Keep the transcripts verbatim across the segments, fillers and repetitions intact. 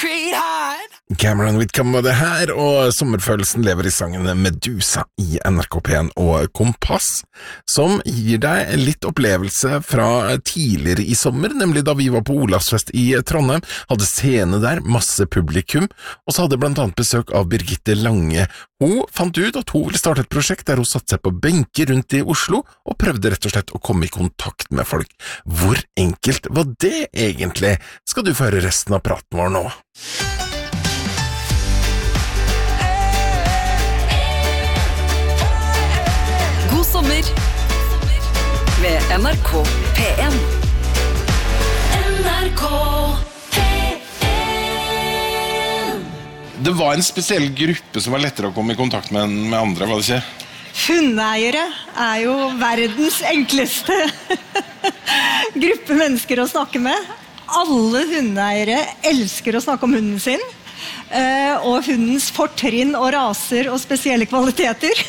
concrete hard. Cameron Whitcomb var det her, og sommerfølelsen lever i sangen Medusa i N R K P en og Kompass, som gir deg litt opplevelse fra tidligere i sommer, nemlig da vi var på Olavsfest i Trondheim, hadde scene der, masse publikum, og så hadde blant annet besøk av Birgitte Lange. Hun fant ut at hun ville starte et prosjekt der hun satte seg på benker rundt i Oslo, og prøvde rett og slett å komme i kontakt med folk. Hvor enkelt var det egentlig? Skal du få høre resten av praten vår nå. God sommer med N R K P en. N R K P en. Det var en spesiell gruppe som var lettere å komme i kontakt med enn med andre, var det ikke? Hundeeiere er jo verdens enkleste gruppe mennesker å snakke med. Alle hundeeiere elsker å snakke om hunden sin, og hundens fortrinn og raser og spesielle kvaliteter.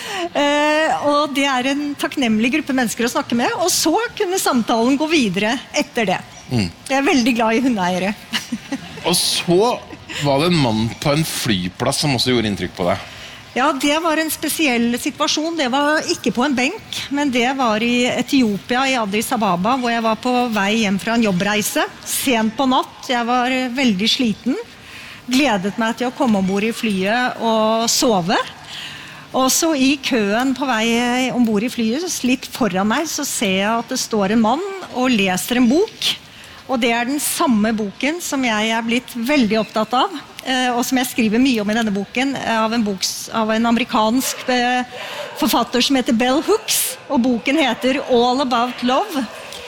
Og det er en takknemlig gruppe mennesker å snakke med, og så kunne samtalen gå videre etter det. Mm. Jeg er veldig glad i hundeeiere. Og så var det en mann på en flyplass som også gjorde inntrykk på deg. Ja, det var en spesiell situasjon. Det var ikke på en benk, men det var i Etiopia, i Addis Ababa, hvor jeg var på vei hjem fra en jobbreise. Sent på natt, jeg var veldig sliten. Gledet meg til å komme ombord i flyet og sove. Og så i køen på vei ombord i flyet, litt foran meg, så ser jeg at det står en mann og leser en bok. Og det er den samme boken som jeg er blitt veldig opptatt av, og som jeg skriver mye om i denne boken, av en, bok, av en amerikansk forfatter som heter Bell Hooks, og boken heter All About Love.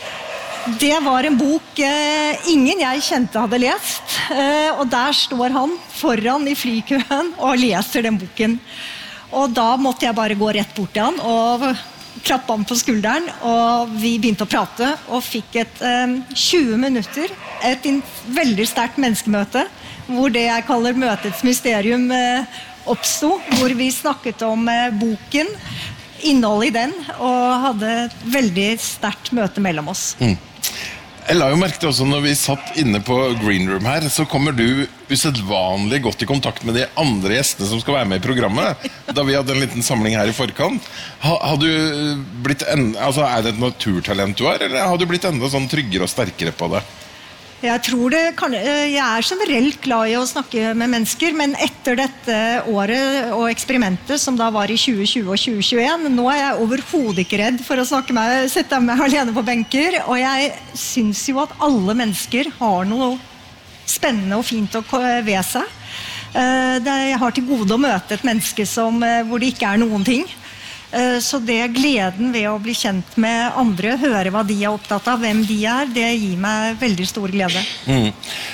Det var en bok ingen jeg kjente hadde lest, og der står han foran i flykøen og leser den boken. Og da måtte jeg bare gå rett bort til han og klappe ham på skulderen, og vi begynte å prate og fikk et um, tjue minutter, et in- veldig sterkt menneskemøte, hvor det jeg kaller møtets mysterium uh, oppstod, hvor vi snakket om uh, boken, innholdet i den, og hadde et veldig sterkt møte mellom oss. Mm. Jeg la jo merke til også når vi satt inne på Green Room her, så kommer du usedvanlig godt i kontakt med de andre gjestene som skal være med i programmet, da vi hadde en liten samling her i forkant. Ha, har du blitt en, altså er det et naturtalent du har, eller har du blitt enda sånn tryggere og sterkere på det? Jeg tror det kan, jeg er generelt glad i å snakke med mennesker, men etter dette året og eksperimentet som da var i tjue tjue og tjue tjueen, nå er jeg overhodet ikke redd for å snakke med, sette meg alene på benker, og jeg synes jo at alle mennesker har noe spennende og fint å ved seg. Jeg har til gode å møte et menneske som, hvor det ikke er noen ting. Så det gleden ved å bli kjent med andre, høre hva de er opptatt av, hvem de er, det gir meg veldig stor glede. Mm.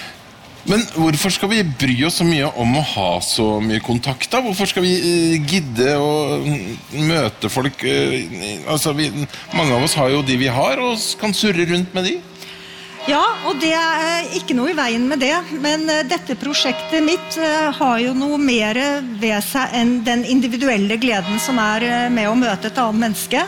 Men hvorfor skal vi bry oss så mye om å ha så mye kontakt da? Hvorfor skal vi uh, gidde å møte folk? Uh, altså vi, mange av oss har jo de vi har, og kan surre rundt med de. Ja, og det er ikke noe i veien med det, men dette prosjektet mitt har jo noe mer ved seg enn den individuelle gleden som er med å møte et annet menneske.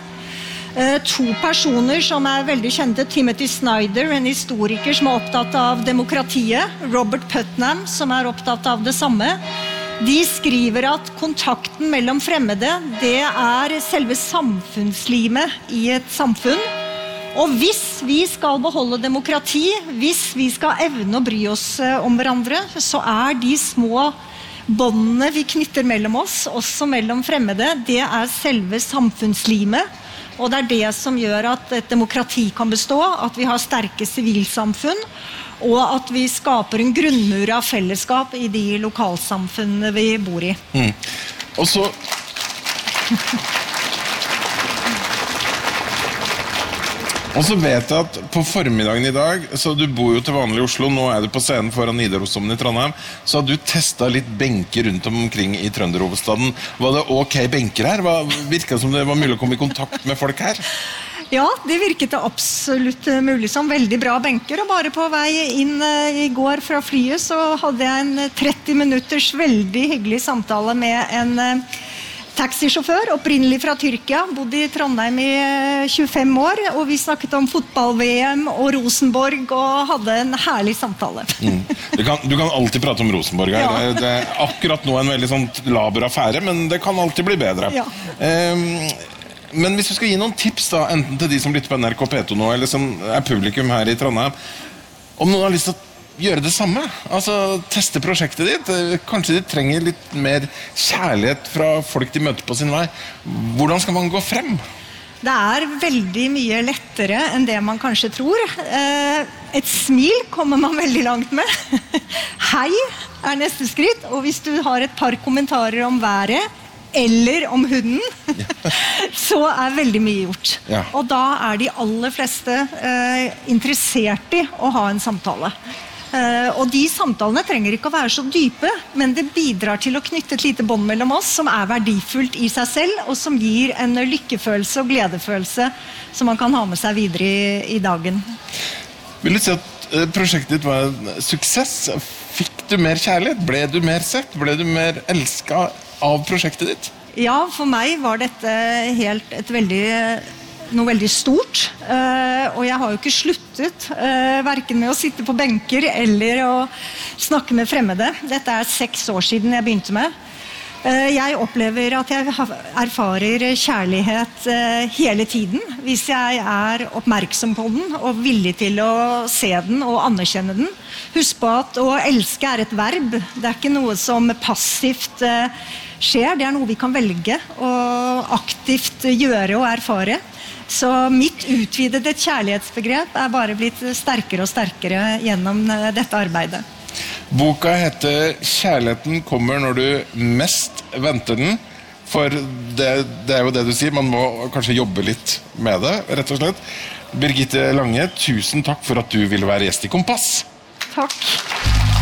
To personer som er veldig kjente, Timothy Snyder, en historiker som er opptatt av demokratiet, Robert Putnam, som er opptatt av det samme. De skriver at kontakten mellom fremmede, det er selve samfunnslimet i et samfunn. Og hvis vi skal beholde demokrati, hvis vi skal evne å bry oss om hverandre, så er de små båndene vi knytter mellom oss, også mellom fremmede, det er selve samfunnslimet. Og det er det som gjør at et demokrati kan bestå, at vi har sterke sivilsamfunn, og at vi skaper en grunnmur av fellesskap i de lokalsamfunnene vi bor i. Mm. Og så... Og så vet jeg at på formiddagen i dag, så du bor jo til vanlig i Oslo, nå er du på scenen foran Nidarosdomen i Trondheim, så har du testet litt benker rundt omkring i Trønderhovedstaden. Var det ok benker her? Hva, virket det som det var mulig å komme i kontakt med folk her? Ja, det virket det absolutt mulig som veldig bra benker, og bare på vei inn i går fra flyet så hadde jeg en tretti minutters veldig hyggelig samtale med en taxisjåfør, opprinnelig fra Tyrkia, bodde i Trondheim i tjuefem år, og vi snakket om fotball-V M og Rosenborg, og hadde en herlig samtale. Mm. Du, kan, du kan alltid prate om Rosenborg her. Ja. Det, det er akkurat nå en veldig sånn laber affære, men det kan alltid bli bedre. Ja. Um, men hvis du skal gi noen tips da, enten til de som lytter på N R K P to nå, eller som er publikum her i Trondheim, om noen har lyst til å gjøre det samme, altså teste prosjektet ditt, kanskje de trenger litt mer kjærlighet fra folk de møter på sin vei. Hvordan skal man gå frem? Det er veldig mye lettere enn det man kanskje tror. Et smil kommer man veldig langt med. Hei er neste skritt, og hvis du har et par kommentarer om været, eller om hunden, så er veldig mye gjort. Ja. Og da er de aller fleste interessert i å ha en samtale. Uh, og de samtalene trenger ikke å være så dype, men det bidrar til å knytte et lite bånd mellom oss som er verdifullt i seg selv, og som gir en lykkefølelse og gledefølelse som man kan ha med seg videre i, i dagen. Vil du si at uh, prosjektet ditt var en suksess? Fikk du mer kjærlighet? Ble du mer sett? Ble du mer elsket av prosjektet ditt? Ja, for meg var dette helt et veldig... noe veldig stort, uh, og jeg har jo ikke sluttet uh, hverken med å sitte på benker eller å snakke med fremmede. Dette er seks år siden jeg begynte med. Uh, jeg opplever at jeg erfarer kjærlighet uh, hele tiden, hvis jeg er oppmerksom på den og villig til å se den og anerkjenne den. Husk på at å elske er et verb, det er ikke noe som passivt uh, skjer, det er noe vi kan velge og aktivt gjøre og erfare. Så mitt utvidede kjærlighetsbegrep er bare blitt sterkere og sterkere gjennom dette arbeidet. Boka heter «Kjærligheten kommer når du mest venter den», for det, det er jo det du sier, man må kanskje jobbe litt med det, rett og slett. Birgitte Lange, tusen takk for at du ville være gjest i Kompass. Takk.